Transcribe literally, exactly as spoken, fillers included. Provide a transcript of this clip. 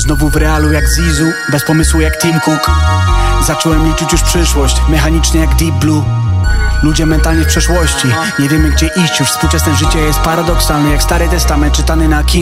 Znowu w realu jak Zizu, bez pomysłu jak Tim Cook. Zacząłem liczyć już przyszłość, mechanicznie jak Deep Blue. Ludzie mentalnie w przeszłości, nie wiemy gdzie iść. Już współczesne życie jest paradoksalne jak Stary Testament czytany na kin.